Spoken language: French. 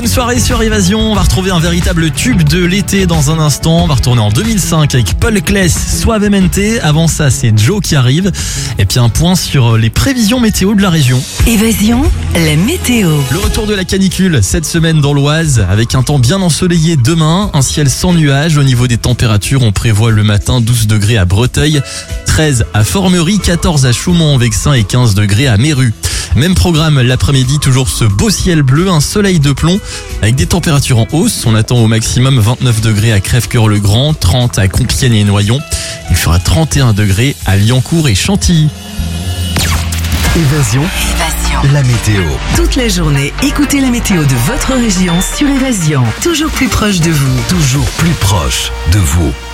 Bonne soirée sur Évasion, on va retrouver un véritable tube de l'été dans un instant. On va retourner en 2005 avec Paul Claes, Suavemente. Avant ça, c'est Joe qui arrive. Et puis un point sur les prévisions météo de la région. Évasion, la météo. Le retour de la canicule cette semaine dans l'Oise avec un temps bien ensoleillé demain, un ciel sans nuages. Au niveau des températures, on prévoit le matin 12 degrés à Breteuil, 13 à Formerie, 14 à Chaumont-en-Vexin et 15 degrés à Méru. Même programme l'après-midi, toujours ce beau ciel bleu, un soleil de plomb avec des températures en hausse. On attend au maximum 29 degrés à Crèvecœur-le-Grand, 30 à Compiègne et Noyon. Il fera 31 degrés à Liancourt et Chantilly. Évasion, la météo. Toute la journée, écoutez la météo de votre région sur Évasion. Toujours plus proche de vous. Toujours plus proche de vous.